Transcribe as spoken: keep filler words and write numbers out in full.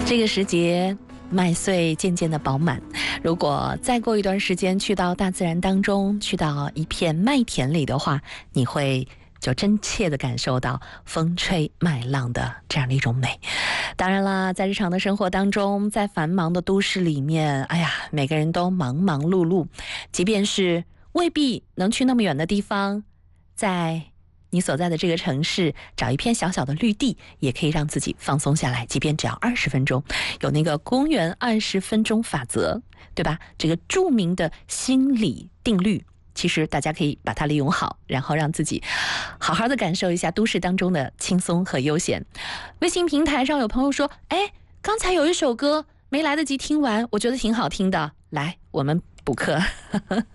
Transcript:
这个时节，麦穗渐渐的饱满。如果再过一段时间去到大自然当中，去到一片麦田里的话，你会就真切地感受到风吹麦浪的这样的一种美。当然啦，在日常的生活当中，在繁忙的都市里面，哎呀，每个人都忙忙碌碌，即便是未必能去那么远的地方，在你所在的这个城市找一片小小的绿地，也可以让自己放松下来，即便只要二十分钟。有那个公园二十分钟法则，对吧？这个著名的心理定律，其实大家可以把它利用好，然后让自己好好的感受一下都市当中的轻松和悠闲。微信平台上有朋友说，哎，刚才有一首歌没来得及听完，我觉得挺好听的，来，我们补课。